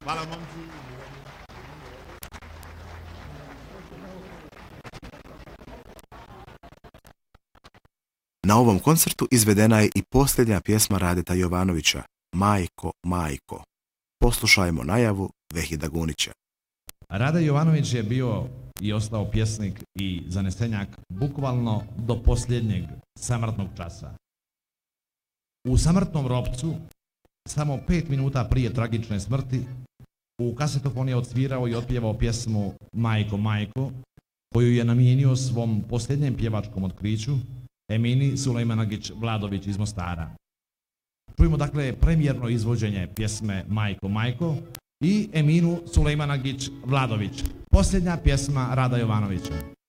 Hvala momci. Na ovom koncertu izvedena je i posljednja pjesma Radeta Jovanovića, Majko, majko. Poslušajmo najavu Vehida Gunića. Rade Jovanović je bio i ostao pjesnik i zanesenjak bukvalno do posljednjeg samrtnog časa. U samrtnom ropcu, samo 5 minuta prije tragične smrti, u kasetofon je odsvirao i otpjevao pjesmu Majko, majko, koju je namijenio svom posljednjem pjevačkom otkriću, Emini Sulejmanagić Vladović iz Mostara. Čujemo dakle premijerno izvođenje pjesme Majko, majko i Eminu Sulejmanagić Vladović. Posljednja pjesma Rada Jovanovića.